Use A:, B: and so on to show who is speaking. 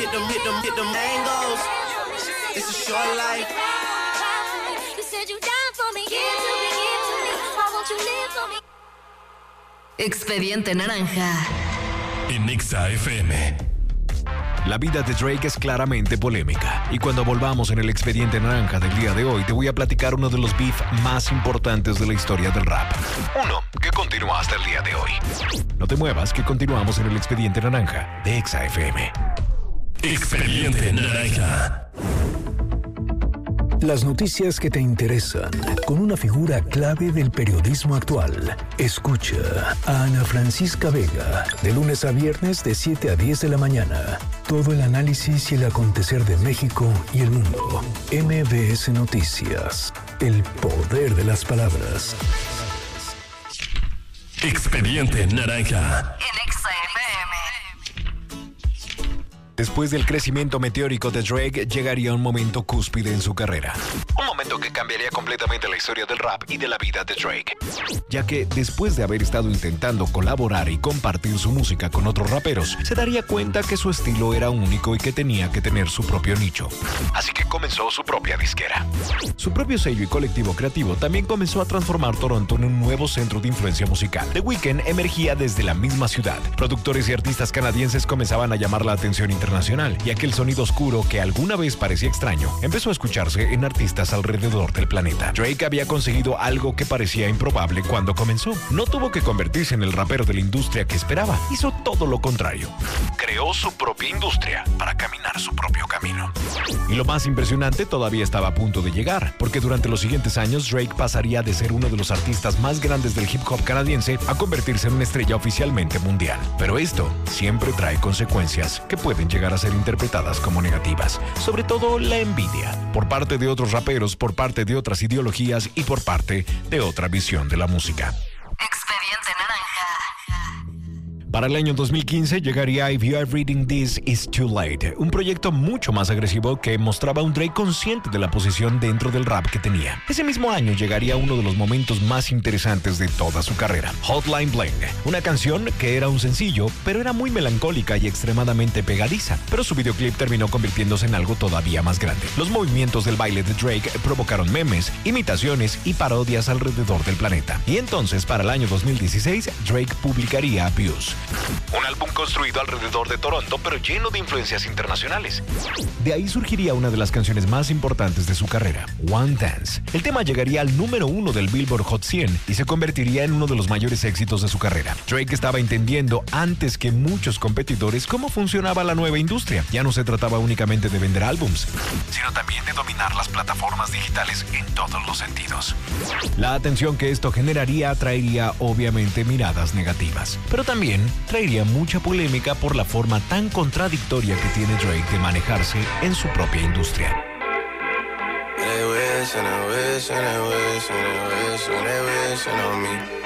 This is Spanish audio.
A: hit them angles. It's a short life.
B: You said you down for me, give to me. Why won't you live for me?
C: Expediente Naranja.
D: En Exa FM. La vida de Drake es claramente polémica, y cuando volvamos en el Expediente Naranja del día de hoy te voy a platicar uno de los beef más importantes de la historia del rap. Uno que continúa hasta el día de hoy. No te muevas, que continuamos en el Expediente Naranja de Exa FM. Expediente Naranja.
E: Las noticias que te interesan, con una figura clave del periodismo actual. Escucha a Ana Francisca Vega, de lunes a viernes de 7 a 10 de la mañana. Todo el análisis y el acontecer de México y el mundo. MBS Noticias, el poder de las palabras.
D: Expediente Naranja.
C: En Exa FM.
D: Después del crecimiento meteórico de Drake, llegaría un momento cúspide en su carrera. Un momento que cambiaría completamente la historia del rap y de la vida de Drake. Ya que después de haber estado intentando colaborar y compartir su música con otros raperos, se daría cuenta que su estilo era único y que tenía que tener su propio nicho. Así que comenzó su propia disquera. Su propio sello y colectivo creativo también comenzó a transformar Toronto en un nuevo centro de influencia musical. The Weeknd emergía desde la misma ciudad. Productores y artistas canadienses comenzaban a llamar la atención internacional, y aquel sonido oscuro que alguna vez parecía extraño empezó a escucharse en artistas alrededor del planeta. Drake había conseguido algo que parecía improbable cuando comenzó. No tuvo que convertirse en el rapero de la industria que esperaba, hizo todo lo contrario. Creó su propia industria para caminar su propio camino. Y lo más impresionante todavía estaba a punto de llegar, porque durante los siguientes años Drake pasaría de ser uno de los artistas más grandes del hip hop canadiense a convertirse en una estrella oficialmente mundial. Pero esto siempre trae consecuencias que pueden llegar a ser interpretadas como negativas, sobre todo la envidia, por parte de otros raperos, por parte de otras ideologías y por parte de otra visión de la música.
C: Expediente Naranja.
D: Para el año 2015 llegaría If You Are Reading This It's Too Late, un proyecto mucho más agresivo que mostraba a un Drake consciente de la posición dentro del rap que tenía. Ese mismo año llegaría uno de los momentos más interesantes de toda su carrera, Hotline Bling, una canción que era un sencillo, pero era muy melancólica y extremadamente pegadiza, pero su videoclip terminó convirtiéndose en algo todavía más grande. Los movimientos del baile de Drake provocaron memes, imitaciones y parodias alrededor del planeta. Y entonces, para el año 2016, Drake publicaría Abuse, un álbum construido alrededor de Toronto, pero lleno de influencias internacionales. De ahí surgiría una de las canciones más importantes de su carrera, One Dance. El tema llegaría al número 1 del Billboard Hot 100 y se convertiría en uno de los mayores éxitos de su carrera. Drake estaba entendiendo antes que muchos competidores cómo funcionaba la nueva industria. Ya no se trataba únicamente de vender álbums, sino también de dominar las plataformas digitales en todos los sentidos. La atención que esto generaría atraería obviamente miradas negativas, pero también traería mucha polémica por la forma tan contradictoria que tiene Drake de manejarse en su propia industria.
A: They wishing on me.